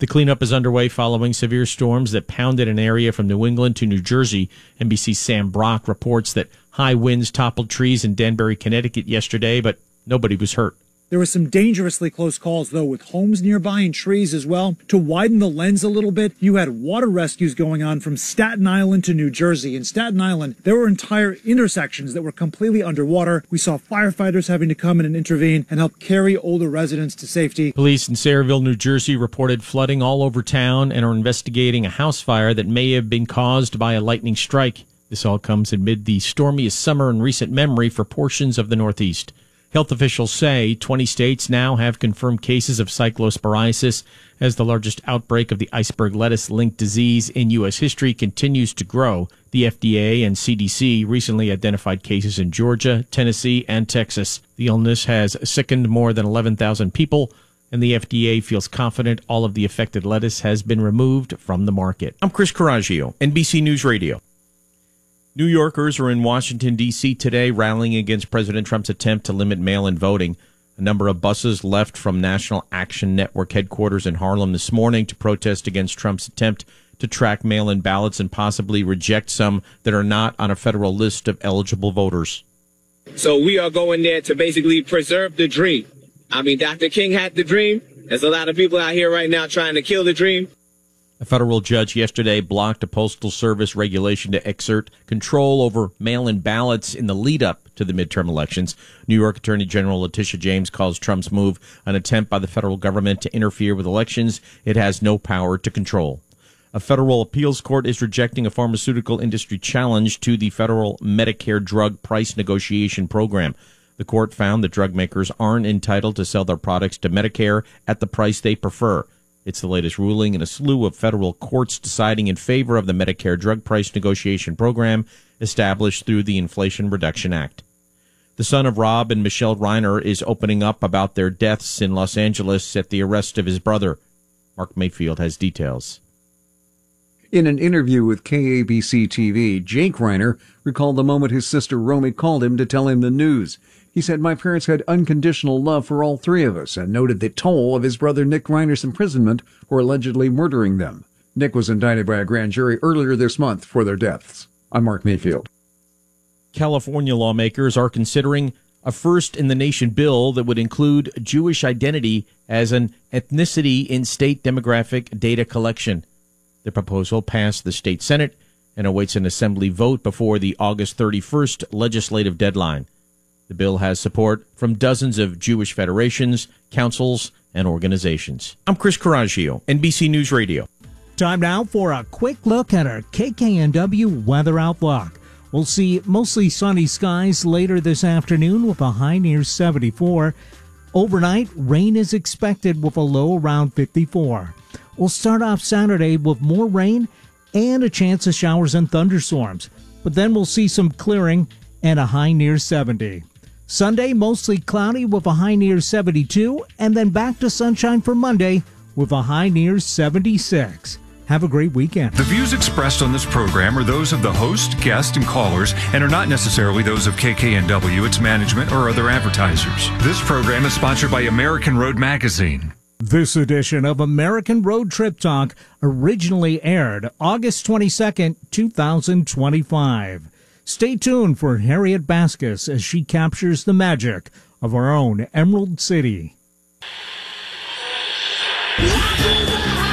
The cleanup is underway following severe storms that pounded an area from New England to New Jersey. NBC's Sam Brock reports that high winds toppled trees in Danbury, Connecticut yesterday, but nobody was hurt. There were some dangerously close calls, though, with homes nearby and trees as well. To widen the lens a little bit, you had water rescues going on from Staten Island to New Jersey. In Staten Island, there were entire intersections that were completely underwater. We saw firefighters having to come in and intervene and help carry older residents to safety. Police in Sayreville, New Jersey reported flooding all over town and are investigating a house fire that may have been caused by a lightning strike. This all comes amid the stormiest summer in recent memory for portions of the Northeast. Health officials say 20 states now have confirmed cases of cyclosporiasis as the largest outbreak of the iceberg lettuce-linked disease in U.S. history continues to grow. The FDA and CDC recently identified cases in Georgia, Tennessee, and Texas. The illness has sickened more than 11,000 people, and the FDA feels confident all of the affected lettuce has been removed from the market. I'm Chris Coraggio, NBC News Radio. New Yorkers are in Washington, D.C. today rallying against President Trump's attempt to limit mail-in voting. A number of buses left from National Action Network headquarters in Harlem this morning to protest against Trump's attempt to track mail-in ballots and possibly reject some that are not on a federal list of eligible voters. So we are going there to basically preserve the dream. I mean, Dr. King had the dream. There's a lot of people out here right now trying to kill the dream. A federal judge yesterday blocked a Postal Service regulation to exert control over mail-in ballots in the lead-up to the midterm elections. New York Attorney General Letitia James calls Trump's move an attempt by the federal government to interfere with elections it has no power to control. A federal appeals court is rejecting a pharmaceutical industry challenge to the federal Medicare drug price negotiation program. The court found that drug makers aren't entitled to sell their products to Medicare at the price they prefer. It's the latest ruling in a slew of federal courts deciding in favor of the Medicare drug price negotiation program established through the Inflation Reduction Act. The son of Rob and Michelle Reiner is opening up about their deaths in Los Angeles at the arrest of his brother. Mark Mayfield has details. In an interview with KABC TV, Jake Reiner recalled the moment his sister Romy called him to tell him the news. He said, "My parents had unconditional love for all three of us," and noted the toll of his brother Nick Reiner's imprisonment for allegedly murdering them. Nick was indicted by a grand jury earlier this month for their deaths. I'm Mark Mayfield. California lawmakers are considering a first-in-the-nation bill that would include Jewish identity as an ethnicity in state demographic data collection. The proposal passed the state Senate and awaits an assembly vote before the August 31st legislative deadline. The bill has support from dozens of Jewish federations, councils, and organizations. I'm Chris Coraggio, NBC News Radio. Time now for a quick look at our KKNW weather outlook. We'll see mostly sunny skies later this afternoon with a high near 74. Overnight, rain is expected with a low around 54. We'll start off Saturday with more rain and a chance of showers and thunderstorms, but then we'll see some clearing and a high near 70. Sunday, mostly cloudy with a high near 72, and then back to sunshine for Monday with a high near 76. Have a great weekend. The views expressed on this program are those of the host, guest, and callers, and are not necessarily those of KKNW, its management, or other advertisers. This program is sponsored by American Road Magazine. This edition of American Road Trip Talk originally aired August 22nd, 2025. Stay tuned for Harriet Baskus as she captures the magic of our own Emerald City. Life is a